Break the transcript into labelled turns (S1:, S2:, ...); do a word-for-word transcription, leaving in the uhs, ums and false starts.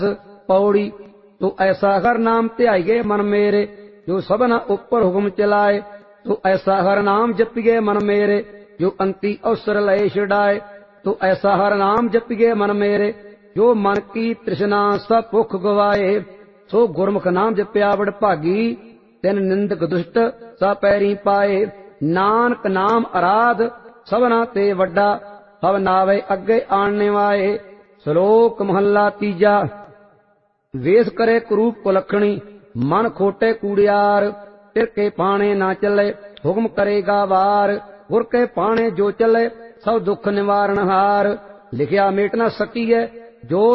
S1: पौड़ी तो ऐसा हर नाम ध्याइए मन मेरे जो सबना ऊपर हुक्म चलाए। तो ऐसा हर नाम जपिए मन मेरे जो अंति अवसर लय छुड़ाए। तो ऐसा हर नाम जपिए मन मेरे जो मन की तृष्णा सब भुख गवाए। सो गुरमुख नाम जप्या बड़ भागी तिन निंदक दुष्ट सा पैरी पाए। नानक नाम आराध सबना ते वड्डा हव नावे अगे आने वाए। श्लोक महला तीजा। वेश करे कुरूप कुलखणी मन खोटे कूड़ियार। तिर के पाने ना चले हुक्म करेगा वार। गुर के पाने जो चले सब दुख निवारण हार। लिखिया मेट ना सकीए जो